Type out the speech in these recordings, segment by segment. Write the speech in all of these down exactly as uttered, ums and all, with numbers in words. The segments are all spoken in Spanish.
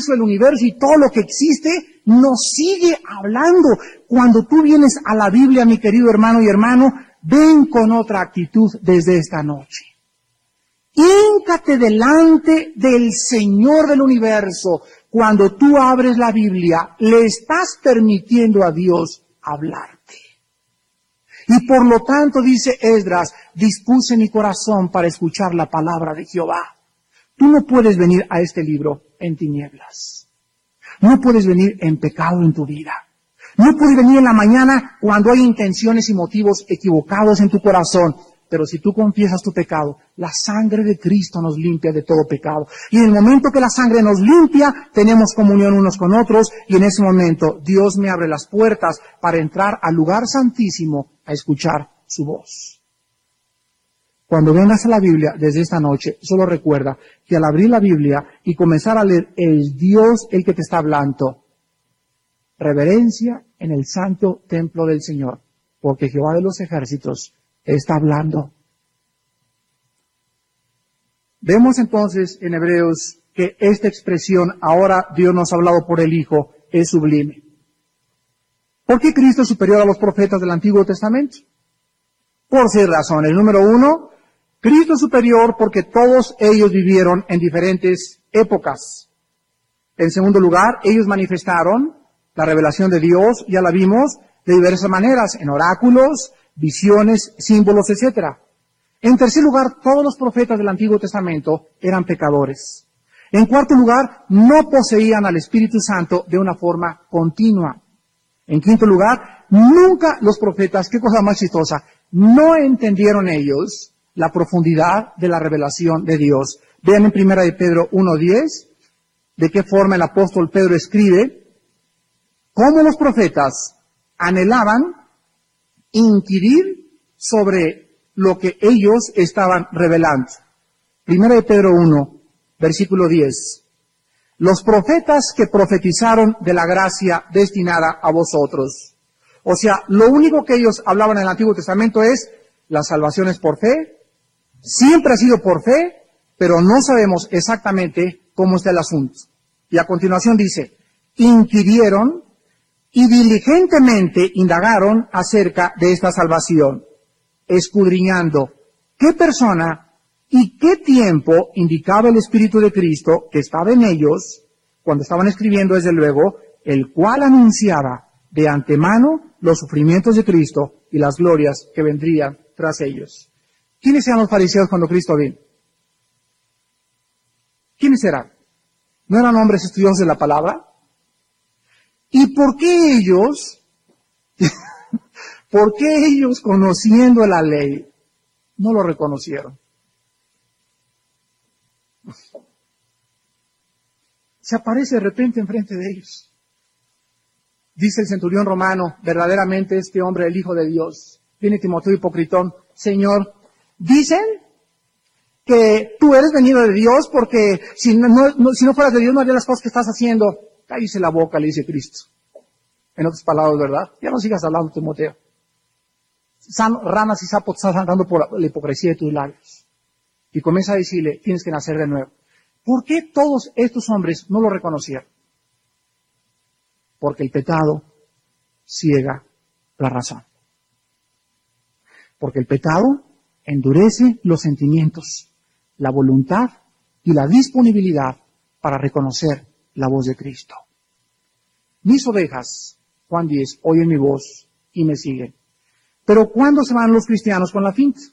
hizo el universo y todo lo que existe, nos sigue hablando. Cuando tú vienes a la Biblia, mi querido hermano y hermano, ven con otra actitud desde esta noche. Híncate delante del Señor del universo. Cuando tú abres la Biblia, le estás permitiendo a Dios hablarte. Y por lo tanto, dice Esdras, dispuse mi corazón para escuchar la palabra de Jehová. Tú no puedes venir a este libro en tinieblas. No puedes venir en pecado en tu vida. No puedes venir en la mañana cuando hay intenciones y motivos equivocados en tu corazón. Pero si tú confiesas tu pecado, la sangre de Cristo nos limpia de todo pecado. Y en el momento que la sangre nos limpia, tenemos comunión unos con otros. Y en ese momento, Dios me abre las puertas para entrar al lugar santísimo a escuchar su voz. Cuando vengas a la Biblia desde esta noche, solo recuerda que al abrir la Biblia y comenzar a leer, es Dios el que te está hablando. Reverencia en el santo templo del Señor, porque Jehová de los ejércitos está hablando. Vemos entonces en Hebreos que esta expresión, ahora Dios nos ha hablado por el Hijo, es sublime. ¿Por qué Cristo es superior a los profetas del Antiguo Testamento? Por seis razones. Número uno, Cristo es superior porque todos ellos vivieron en diferentes épocas. En segundo lugar, ellos manifestaron la revelación de Dios, ya la vimos, de diversas maneras, en oráculos, visiones, símbolos, etcétera. En tercer lugar, todos los profetas del Antiguo Testamento eran pecadores. En cuarto lugar, no poseían al Espíritu Santo de una forma continua. En quinto lugar, nunca los profetas, qué cosa más chistosa, no entendieron ellos la profundidad de la revelación de Dios. Vean en primera de Pedro uno diez, de qué forma el apóstol Pedro escribe, cómo los profetas anhelaban inquirir sobre lo que ellos estaban revelando. Primera de Pedro uno, versículo diez. Los profetas que profetizaron de la gracia destinada a vosotros. O sea, lo único que ellos hablaban en el Antiguo Testamento es la salvación es por fe, siempre ha sido por fe, pero no sabemos exactamente cómo está el asunto. Y a continuación dice, inquirieron y diligentemente indagaron acerca de esta salvación, escudriñando qué persona y qué tiempo indicaba el Espíritu de Cristo que estaba en ellos, cuando estaban escribiendo desde luego, el cual anunciaba de antemano los sufrimientos de Cristo y las glorias que vendrían tras ellos. ¿Quiénes eran los fariseos cuando Cristo vino? ¿Quiénes eran? ¿No eran hombres estudiosos de la palabra? ¿Y por qué ellos, por qué ellos, conociendo la ley, no lo reconocieron? Se aparece de repente enfrente de ellos. Dice el centurión romano, verdaderamente este hombre, el Hijo de Dios. Viene Timoteo hipocritón, Señor, dicen que tú eres venido de Dios porque si no, no, si no fueras de Dios no harías las cosas que estás haciendo. Cállese la boca, le dice Cristo. En otras palabras, ¿verdad? Ya no sigas hablando, Timoteo. San, ranas y sapos estás andando por la hipocresía de tus labios. Y comienza a decirle, tienes que nacer de nuevo. ¿Por qué todos estos hombres no lo reconocieron? Porque el pecado ciega la razón. Porque el pecado endurece los sentimientos, la voluntad y la disponibilidad para reconocer la voz de Cristo. Mis ovejas, Juan diez, oyen mi voz y me siguen. Pero ¿cuándo se van los cristianos con la finta?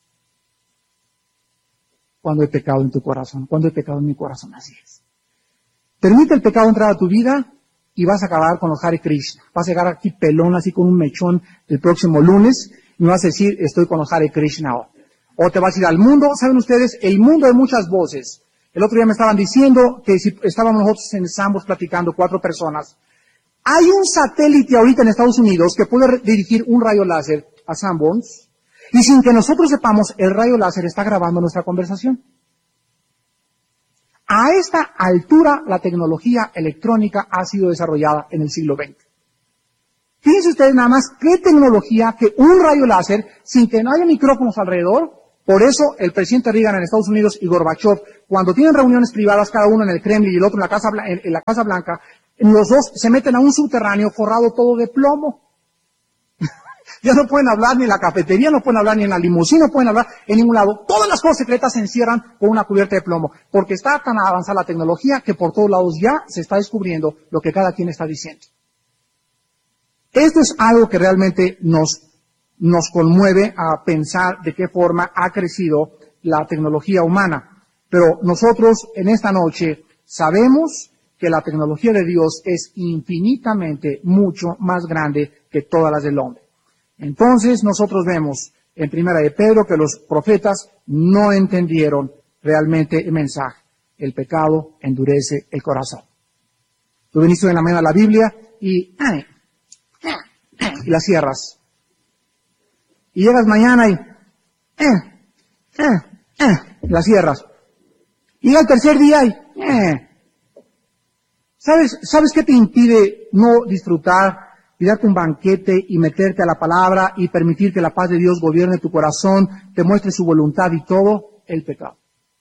Cuando hay pecado en tu corazón, cuando hay pecado en mi corazón, así es. Permite el pecado entrar a tu vida y vas a acabar con los Hare Krishna. Vas a llegar aquí pelón, así con un mechón el próximo lunes, y me vas a decir, estoy con los Hare Krishna. O, o te vas a ir al mundo. ¿Saben ustedes? El mundo de muchas voces. El otro día me estaban diciendo que si estábamos nosotros en Sambos platicando, cuatro personas. Hay un satélite ahorita en Estados Unidos que puede dirigir un rayo láser a Sanborns, y sin que nosotros sepamos, el rayo láser está grabando nuestra conversación. A esta altura, la tecnología electrónica ha sido desarrollada en el siglo veinte. Fíjense ustedes nada más qué tecnología que un rayo láser, sin que no haya micrófonos alrededor, Por eso el presidente Reagan en Estados Unidos y Gorbachev, cuando tienen reuniones privadas, cada uno en el Kremlin y el otro en la Casa, en, en la Casa Blanca, los dos se meten a un subterráneo forrado todo de plomo. Ya no pueden hablar ni en la cafetería, no pueden hablar ni en la limusina, no pueden hablar en ningún lado. Todas las cosas secretas se encierran con una cubierta de plomo, porque está tan avanzada la tecnología que por todos lados ya se está descubriendo lo que cada quien está diciendo. Esto es algo que realmente nos, nos conmueve a pensar de qué forma ha crecido la tecnología humana. Pero nosotros en esta noche sabemos que la tecnología de Dios es infinitamente mucho más grande que todas las del hombre. Entonces nosotros vemos en Primera de Pedro que los profetas no entendieron realmente el mensaje. El pecado endurece el corazón. Tú viniste en la mañana a la Biblia y, y la cierras. Y llegas mañana y, eh, eh, eh, la cierras. Y llega el tercer día y, eh. ¿Sabes, ¿Sabes qué te impide no disfrutar y darte un banquete y meterte a la palabra y permitir que la paz de Dios gobierne tu corazón, te muestre su voluntad y todo? El pecado.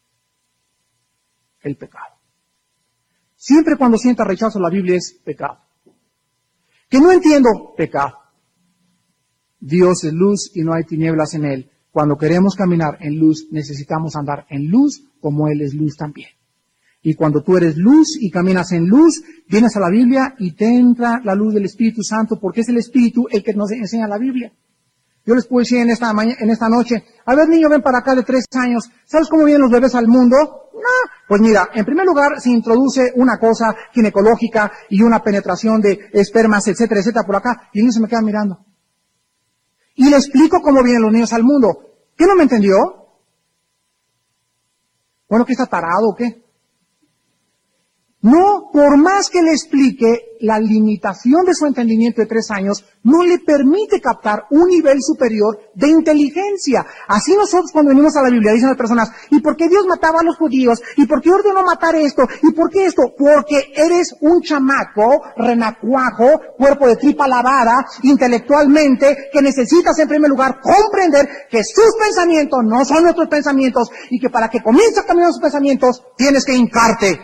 El pecado. Siempre cuando sientas rechazo a la Biblia es pecado. Que no entiendo, pecado. Dios es luz y no hay tinieblas en Él. Cuando queremos caminar en luz, necesitamos andar en luz como Él es luz también. Y cuando tú eres luz y caminas en luz, vienes a la Biblia y te entra la luz del Espíritu Santo, porque es el Espíritu el que nos enseña la Biblia. Yo les puedo decir en esta mañana, en esta noche, a ver niño, ven para acá de tres años, ¿sabes cómo vienen los bebés al mundo? No. Pues mira, en primer lugar se introduce una cosa ginecológica y una penetración de espermas, etcétera, etcétera, por acá, y el niño se me queda mirando. Y le explico cómo vienen los niños al mundo. ¿Qué no me entendió? Bueno, ¿qué está tarado o qué? No, por más que le explique, la limitación de su entendimiento de tres años no le permite captar un nivel superior de inteligencia. Así nosotros cuando venimos a la Biblia dicen las personas, ¿y por qué Dios mataba a los judíos? ¿Y por qué ordenó matar esto? ¿Y por qué esto? Porque eres un chamaco, renacuajo, cuerpo de tripa lavada, intelectualmente, que necesitas en primer lugar comprender que sus pensamientos no son nuestros pensamientos y que para que comiences a caminar sus pensamientos tienes que hincarte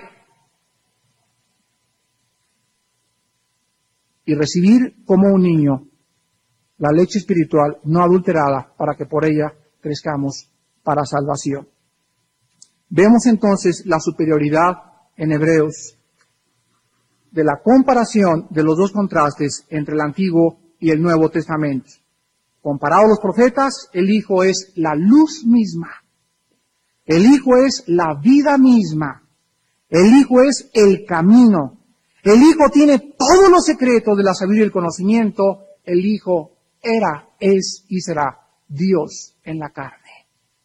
y recibir como un niño la leche espiritual no adulterada para que por ella crezcamos para salvación. Vemos entonces la superioridad en Hebreos de la comparación de los dos contrastes entre el Antiguo y el Nuevo Testamento. Comparado a los profetas, el Hijo es la luz misma. El Hijo es la vida misma. El Hijo es el camino. El Hijo tiene todos los secretos de la sabiduría y el conocimiento. El Hijo era, es y será Dios en la carne.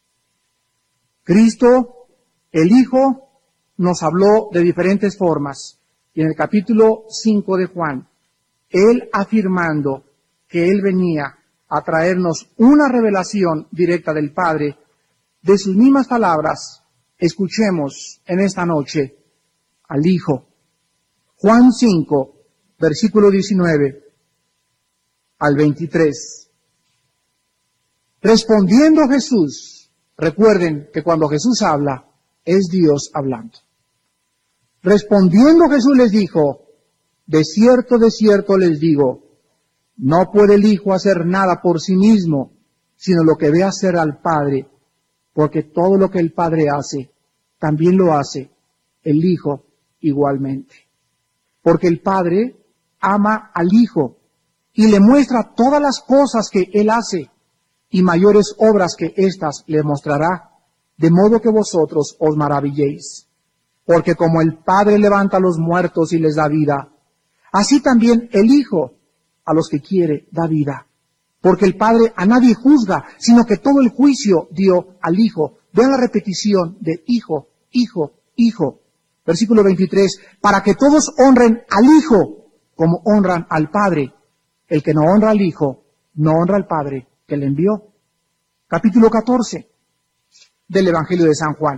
Cristo, el Hijo, nos habló de diferentes formas. Y en el capítulo cinco de Juan, Él afirmando que Él venía a traernos una revelación directa del Padre, de sus mismas palabras, escuchemos en esta noche al Hijo. Juan cinco, versículo diecinueve al veintitrés. Respondiendo Jesús, recuerden que cuando Jesús habla, es Dios hablando. Respondiendo Jesús les dijo, de cierto, de cierto les digo, no puede el Hijo hacer nada por sí mismo, sino lo que ve hacer al Padre, porque todo lo que el Padre hace, también lo hace el Hijo igualmente. Porque el Padre ama al Hijo y le muestra todas las cosas que Él hace y mayores obras que éstas le mostrará, de modo que vosotros os maravilléis. Porque como el Padre levanta a los muertos y les da vida, así también el Hijo a los que quiere da vida. Porque el Padre a nadie juzga, sino que todo el juicio dio al Hijo. Vean la repetición de Hijo, Hijo, Hijo. Versículo veintitrés, para que todos honren al Hijo como honran al Padre. El que no honra al Hijo, no honra al Padre que le envió. Capítulo catorce del Evangelio de San Juan.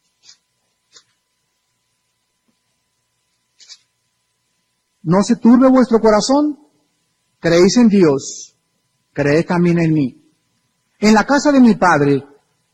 No se turbe vuestro corazón, creéis en Dios, creed también en mí. En la casa de mi Padre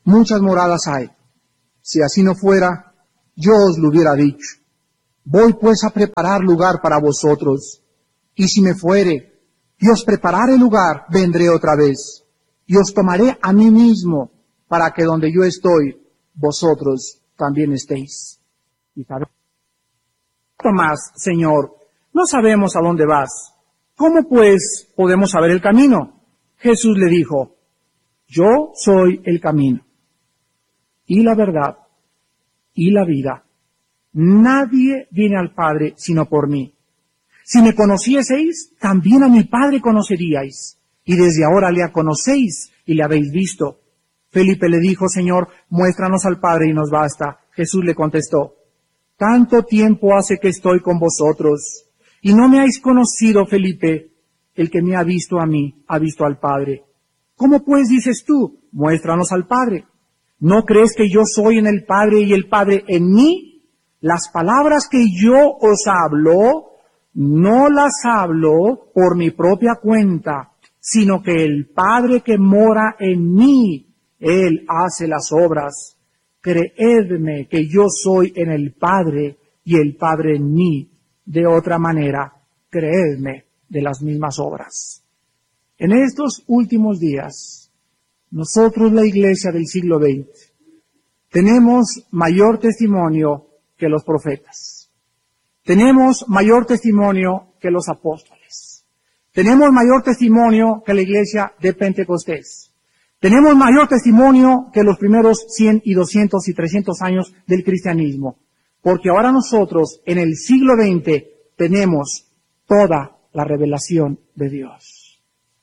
muchas moradas hay. Si así no fuera, yo os lo hubiera dicho. Voy pues a preparar lugar para vosotros. Y si me fuere, y os preparare lugar, vendré otra vez. Y os tomaré a mí mismo, para que donde yo estoy, vosotros también estéis. Y sabéis, Tomás, Señor, no sabemos a dónde vas. ¿Cómo pues podemos saber el camino? Jesús le dijo, yo soy el camino, y la verdad, y la vida. Nadie viene al Padre sino por mí. Si me conocieseis, también a mi Padre conoceríais, y desde ahora le conocéis y le habéis visto. Felipe le dijo, Señor, muéstranos al Padre y nos basta. Jesús le contestó, tanto tiempo hace que estoy con vosotros, y no me habéis conocido, Felipe. El que me ha visto a mí, ha visto al Padre. ¿Cómo pues dices tú, muéstranos al Padre? ¿No crees que yo soy en el Padre y el Padre en mí? Las palabras que yo os hablo, no las hablo por mi propia cuenta, sino que el Padre que mora en mí, Él hace las obras. Creedme que yo soy en el Padre y el Padre en mí. De otra manera, creedme de las mismas obras. En estos últimos días, nosotros, la Iglesia del siglo veinte, tenemos mayor testimonio que los profetas. Tenemos mayor testimonio que los apóstoles. Tenemos mayor testimonio que la Iglesia de Pentecostés. Tenemos mayor testimonio que los primeros cien y doscientos y trescientos años del cristianismo. Porque ahora nosotros, en el siglo veinte, tenemos toda la revelación de Dios.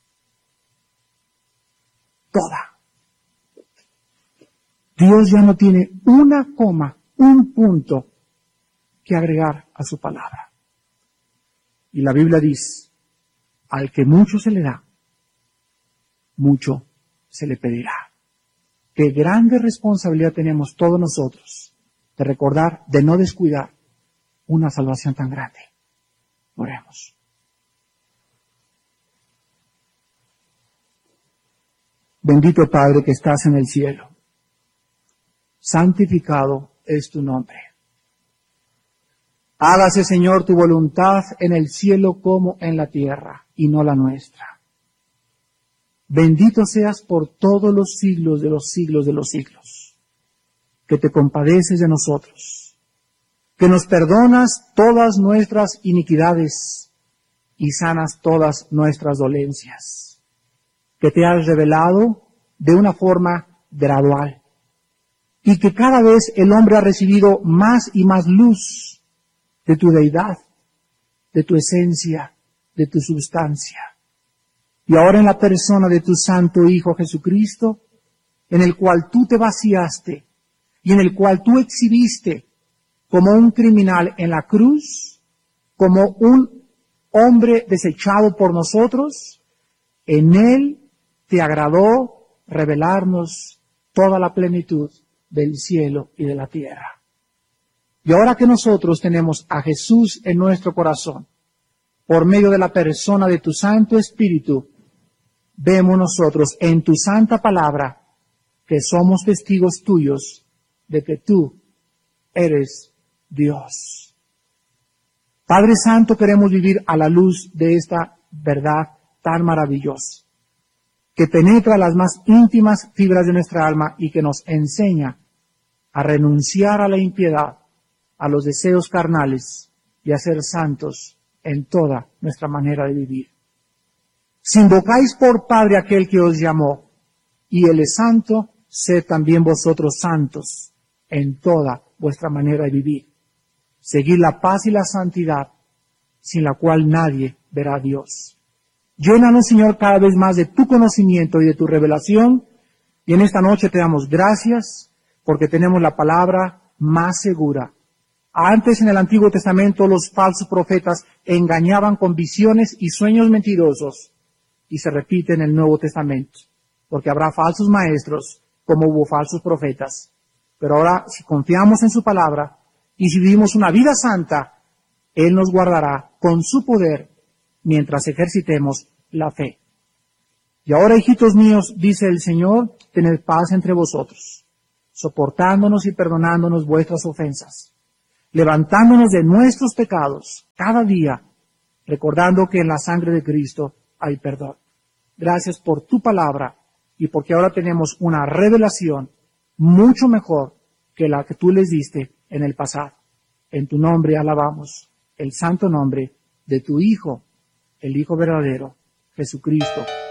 Toda. Dios ya no tiene una coma, un punto que agregar a su palabra. Y la Biblia dice, al que mucho se le da, mucho se le pedirá. Qué grande responsabilidad tenemos todos nosotros de recordar, de no descuidar una salvación tan grande. Oremos. Bendito Padre que estás en el cielo, santificado es tu nombre. Hágase, Señor, tu voluntad en el cielo como en la tierra, y no la nuestra. Bendito seas por todos los siglos de los siglos de los siglos, que te compadeces de nosotros, que nos perdonas todas nuestras iniquidades y sanas todas nuestras dolencias, que te has revelado de una forma gradual, y que cada vez el hombre ha recibido más y más luz de tu deidad, de tu esencia, de tu substancia. Y ahora en la persona de tu Santo Hijo Jesucristo, en el cual tú te vaciaste y en el cual tú exhibiste como un criminal en la cruz, como un hombre desechado por nosotros, en él te agradó revelarnos toda la plenitud del cielo y de la tierra. Y ahora que nosotros tenemos a Jesús en nuestro corazón, por medio de la persona de tu Santo Espíritu, vemos nosotros en tu santa palabra que somos testigos tuyos de que tú eres Dios. Padre Santo, queremos vivir a la luz de esta verdad tan maravillosa, que penetra las más íntimas fibras de nuestra alma y que nos enseña a renunciar a la impiedad, a los deseos carnales y a ser santos en toda nuestra manera de vivir. Si invocáis por Padre aquel que os llamó, y Él es santo, sed también vosotros santos en toda vuestra manera de vivir. Seguid la paz y la santidad, sin la cual nadie verá a Dios. Llénanos, Señor, cada vez más de tu conocimiento y de tu revelación, y en esta noche te damos gracias porque tenemos la palabra más segura. Antes, en el Antiguo Testamento, los falsos profetas engañaban con visiones y sueños mentirosos, y se repite en el Nuevo Testamento, porque habrá falsos maestros como hubo falsos profetas. Pero ahora, si confiamos en su palabra y si vivimos una vida santa, Él nos guardará con su poder mientras ejercitemos la fe. Y ahora, hijitos míos, dice el Señor, tened paz entre vosotros, soportándonos y perdonándonos vuestras ofensas, levantándonos de nuestros pecados cada día, recordando que en la sangre de Cristo hay perdón. Gracias por tu palabra y porque ahora tenemos una revelación mucho mejor que la que tú les diste en el pasado. En tu nombre alabamos el santo nombre de tu Hijo, el Hijo verdadero, Jesucristo,